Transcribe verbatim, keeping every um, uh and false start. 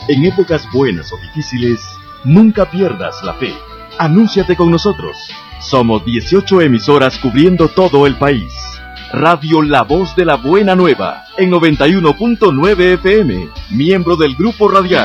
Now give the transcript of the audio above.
En épocas buenas o difíciles, nunca pierdas la fe. Anúnciate con nosotros. Somos dieciocho emisoras cubriendo todo el país. Radio La Voz de la Buena Nueva, en noventa y uno punto nueve F M, miembro del Grupo Radial.